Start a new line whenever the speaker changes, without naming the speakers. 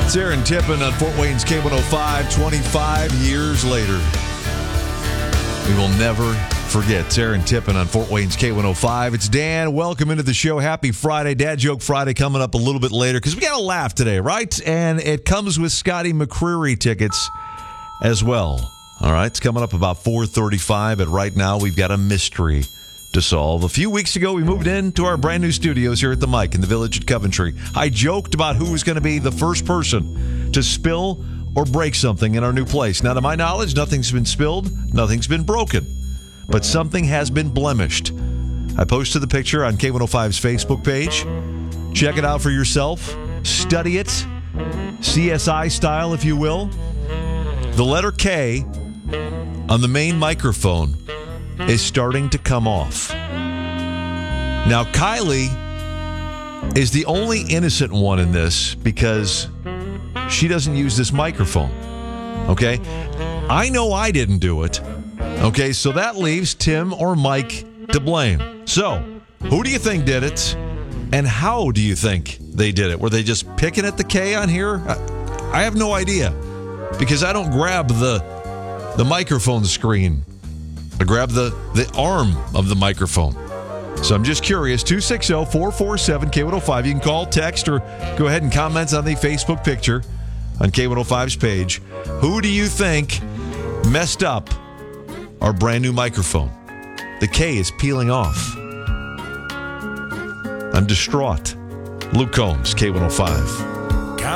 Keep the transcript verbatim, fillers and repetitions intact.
It's Aaron Tippin on Fort Wayne's K one oh five, twenty-five years later. We will never forget. It's Aaron Tippin on Fort Wayne's K one oh five. It's Dan. Welcome into the show. Happy Friday. Dad Joke Friday coming up a little bit later because we got to laugh today, right? And it comes with Scotty McCreery tickets as well. All right, it's coming up about four thirty-five, but right now we've got a mystery to solve. A few weeks ago, we moved into our brand new studios here at the Mike in the Village at Coventry. I joked about who was going to be the first person to spill or break something in our new place. Now, to my knowledge, nothing's been spilled, nothing's been broken, but something has been blemished. I posted the picture on K one oh five's Facebook page. Check it out for yourself. Study it. C S I style, if you will. The letter K on the main microphone is starting to come off. Now, Kylie is the only innocent one in this because she doesn't use this microphone. Okay? I know I didn't do it. Okay, so that leaves Tim or Mike to blame. So, who do you think did it? And how do you think they did it? Were they just picking at the K on here? I, I have no idea because I don't grab the the microphone screen. I grab the, the arm of the microphone. So I'm just curious. two six zero, four four seven, K one oh five. You can call, text, or go ahead and comment on the Facebook picture on K one oh five's page. Who do you think messed up our brand new microphone? The K is peeling off. I'm distraught. Luke Combs, K one oh five.